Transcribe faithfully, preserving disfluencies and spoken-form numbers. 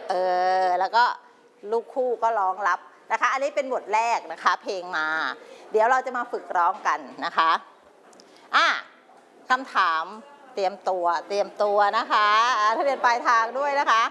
เออแล้วก็ลูกคู่ก็ร้องรับนะคะอันนี้เป็นบทแรกนะคะเพลงมาเดี๋ยวเราจะมาฝึกร้องกันนะคะอ่ะคำถามเตรียมตัวเตรียมตัวนะคะถ้าเรียนปลายทางด้วยนะคะ